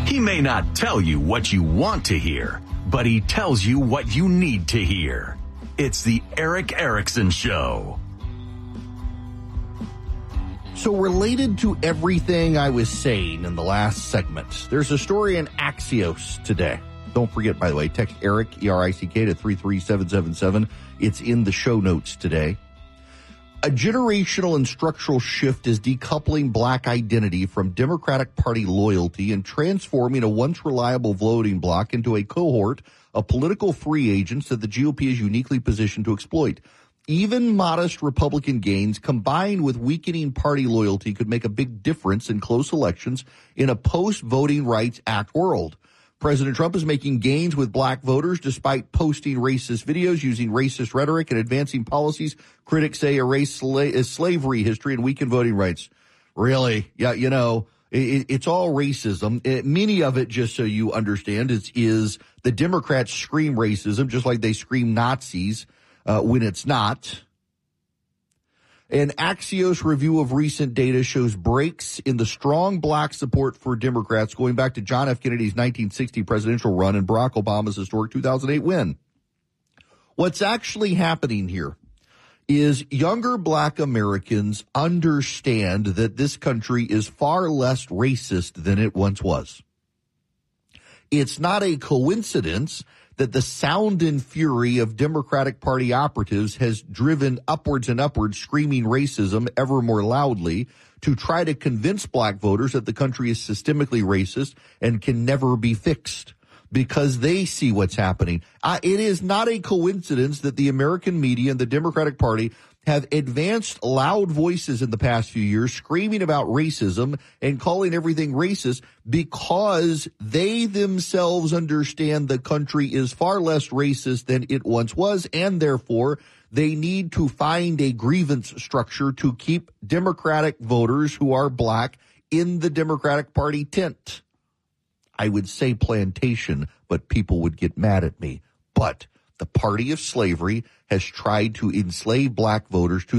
He may not tell you what you want to hear, but he tells you what you need to hear. It's the Erick Erickson Show. So related to everything I was saying in the last segment, there's a story in Axios today. Don't forget, by the way, text Erick, E-R-I-C-K, to 33777. It's in the show notes today. A generational and structural shift is decoupling black identity from Democratic Party loyalty and transforming a once reliable voting bloc into a cohort of political free agents that the GOP is uniquely positioned to exploit. Even modest Republican gains combined with weakening party loyalty could make a big difference in close elections in a post-Voting Rights Act world. President Trump is making gains with black voters despite posting racist videos, using racist rhetoric, and advancing policies critics say erase slavery history and weaken voting rights. Really? Yeah, you know, it's all racism. Many of it, just so you understand, is the Democrats scream racism just like they scream Nazis when it's not. An Axios review of recent data shows breaks in the strong black support for Democrats going back to John F. Kennedy's 1960 presidential run and Barack Obama's historic 2008 win. What's actually happening here is younger black Americans understand that this country is far less racist than it once was. It's not a coincidence that the sound and fury of Democratic Party operatives has driven upwards and upwards, screaming racism ever more loudly to try to convince black voters that the country is systemically racist and can never be fixed because they see what's happening. It is not a coincidence that the American media and the Democratic Party have advanced loud voices in the past few years screaming about racism and calling everything racist because they themselves understand the country is far less racist than it once was, and therefore they need to find a grievance structure to keep Democratic voters who are black in the Democratic Party tent. I would say plantation, but people would get mad at me. But the party of slavery has tried to enslave black voters to